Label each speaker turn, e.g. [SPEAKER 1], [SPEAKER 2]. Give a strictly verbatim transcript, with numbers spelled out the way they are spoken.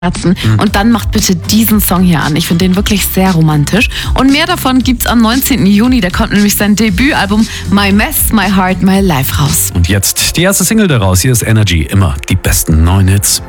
[SPEAKER 1] Herzen. Und dann macht bitte diesen Song hier an. Ich finde den wirklich sehr romantisch. Und mehr davon gibt's am neunzehnten Juni. Da kommt nämlich sein Debütalbum My Mess, My Heart, My Life raus.
[SPEAKER 2] Und jetzt die erste Single daraus. Hier ist Energy. Immer die besten neuen Hits.